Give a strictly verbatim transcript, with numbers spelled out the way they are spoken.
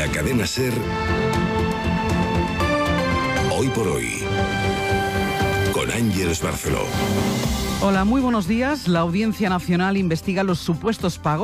la cadena SER, Hoy por Hoy, con Ángeles Barceló. Hola, muy buenos días. La Audiencia Nacional investiga los supuestos pagos